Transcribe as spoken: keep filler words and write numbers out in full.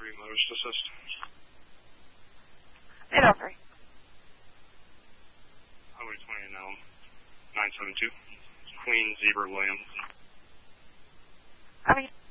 three, motorist assist. eight oh three. Highway twenty now, nine seven two. Queen Zebra Williams. Copy.